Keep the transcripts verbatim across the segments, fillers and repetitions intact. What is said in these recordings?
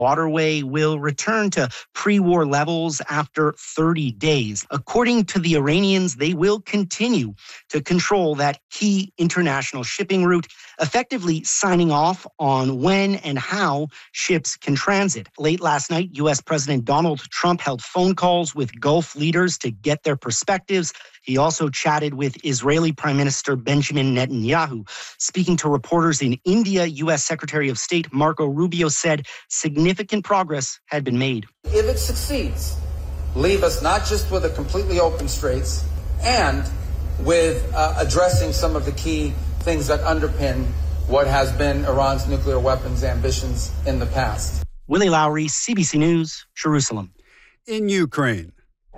waterway will return to pre-war levels after thirty days. According to the Iranians, they will continue to control that key international shipping route, effectively signing off on when and how ships can transit. Late last night, U S President Donald Trump held phone calls with Gulf leaders to get their perspectives. He also chatted with Israeli Prime Minister Benjamin Netanyahu. Speaking to reporters in India, U S Secretary of State Marco Rubio said significant progress had been made. If it succeeds, leave us not just with a completely open straits and with uh, addressing some of the key things that underpin what has been Iran's nuclear weapons ambitions in the past. Willie Lowry, C B C News, Jerusalem. In Ukraine.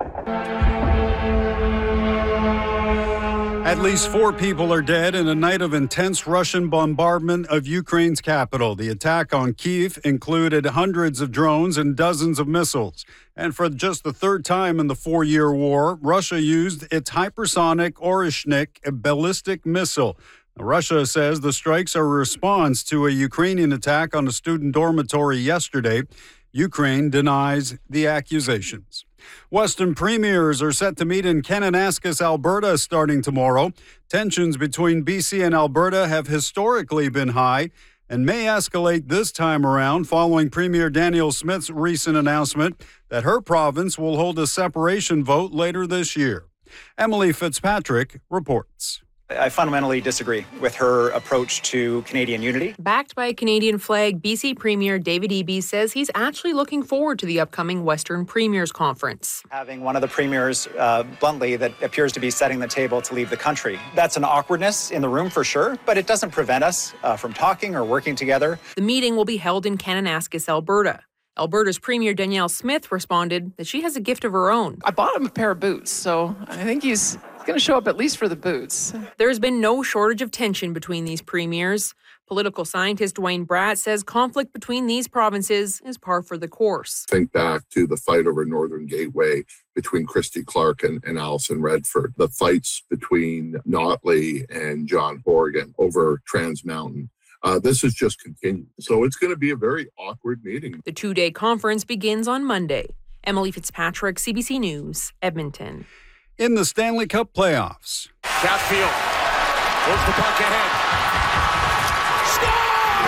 At least four people are dead in a night of intense Russian bombardment of Ukraine's capital. The attack on Kyiv included hundreds of drones and dozens of missiles. And for just the third time in the four-year war, Russia used its hypersonic Orishnik ballistic missile. Russia says the strikes are a response to a Ukrainian attack on a student dormitory yesterday. Ukraine denies the accusations. Western premiers are set to meet in Kananaskis, Alberta, starting tomorrow. Tensions between B C and Alberta have historically been high and may escalate this time around following Premier Danielle Smith's recent announcement that her province will hold a separation vote later this year. Emily Fitzpatrick reports. I fundamentally disagree with her approach to Canadian unity. Backed by a Canadian flag, B C Premier David Eby says he's actually looking forward to the upcoming Western Premiers Conference. Having one of the premiers, uh, bluntly, that appears to be setting the table to leave the country. That's an awkwardness in the room for sure, but it doesn't prevent us uh, from talking or working together. The meeting will be held in Kananaskis, Alberta. Alberta's Premier Danielle Smith responded that she has a gift of her own. I bought him a pair of boots, so I think he's going to show up at least for the boots. There has been no shortage of tension between these premiers. Political scientist Dwayne Bratt says conflict between these provinces is par for the course. Think back to the fight over Northern Gateway between Christy Clark and, and Alison Redford, the fights between Notley and John Horgan over Trans Mountain. Uh, this has just continued. So it's going to be a very awkward meeting. The two-day conference begins on Monday. Emily Fitzpatrick, C B C News, Edmonton. In the Stanley Cup playoffs. Chatfield moves the puck ahead. Score!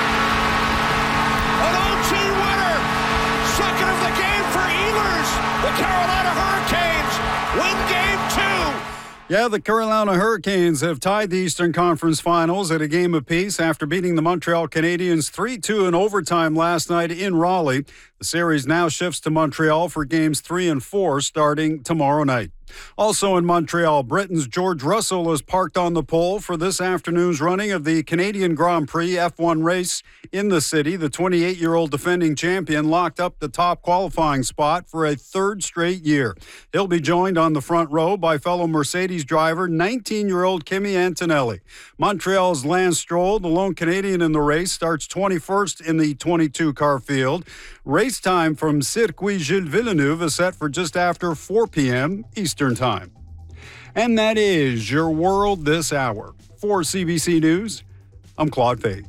An O T winner! Second of the game for Ehlers. The Carolina Hurricanes win game two. Yeah, the Carolina Hurricanes have tied the Eastern Conference Finals at a game apiece after beating the Montreal Canadiens three two in overtime last night in Raleigh. The series now shifts to Montreal for games three and four starting tomorrow night. Also in Montreal, Britain's George Russell is parked on the pole for this afternoon's running of the Canadian Grand Prix F one race in the city. The twenty-eight-year-old defending champion locked up the top qualifying spot for a third straight year. He'll be joined on the front row by fellow Mercedes driver, nineteen-year-old Kimi Antonelli. Montreal's Lance Stroll, the lone Canadian in the race, starts twenty-first in the twenty-two car field. Race time from Circuit Gilles Villeneuve is set for just after four p.m. Eastern Time. And that is your world this hour. For C B C News, I'm Claude Fake.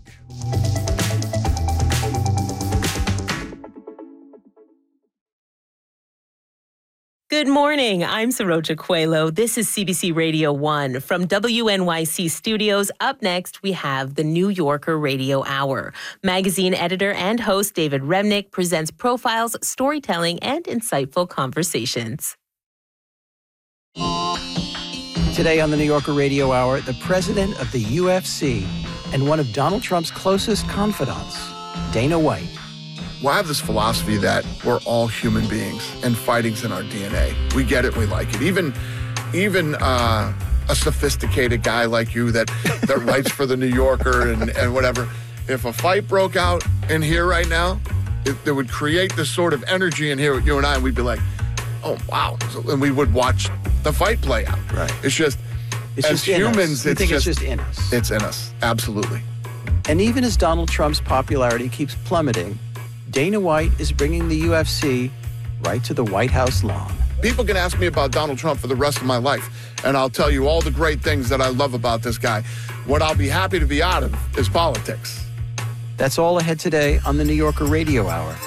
Good morning. I'm Saroja Coelho. This is C B C Radio one. From W N Y C Studios, up next, we have the New Yorker Radio Hour. Magazine editor and host David Remnick presents profiles, storytelling, and insightful conversations. Today on the New Yorker Radio Hour, the president of the U F C and one of Donald Trump's closest confidants, Dana White. Well, I have this philosophy that we're all human beings and fighting's in our D N A. We get it, we like it. Even even uh, a sophisticated guy like you that, that writes for the New Yorker and, and whatever, if a fight broke out in here right now, it, it would create this sort of energy in here with you and I, and we'd be like, oh, wow. And we would watch the fight play out. Right. It's just, it's as just humans, I it's think just, it's just in us. It's in us, absolutely. And even as Donald Trump's popularity keeps plummeting, Dana White is bringing the U F C right to the White House lawn. People can ask me about Donald Trump for the rest of my life, and I'll tell you all the great things that I love about this guy. What I'll be happy to be out of is politics. That's all ahead today on the New Yorker Radio Hour.